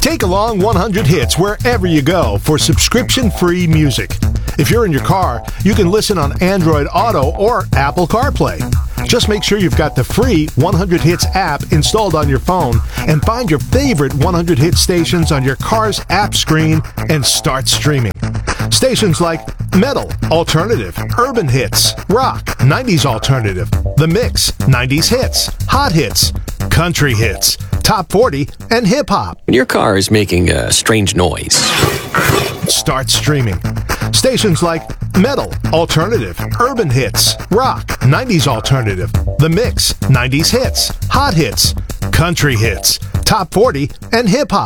Take along 100 Hits wherever you go for subscription-free music. If you're in your car, you can listen on Android Auto or Apple CarPlay. Just make sure you've got the free 100 Hits app installed on your phone and find your favorite 100 Hit stations on your car's app screen and start streaming. Stations like Metal, Alternative, Urban Hits, Rock, 90s Alternative, The Mix, 90s Hits, Hot Hits, Country Hits, Top 40, and Hip Hop. When your car is making a strange noise, start streaming. Stations like Metal, Alternative, Urban Hits, Rock, 90s Alternative, The Mix, 90s Hits, Hot Hits, Country Hits, Top 40, and Hip Hop.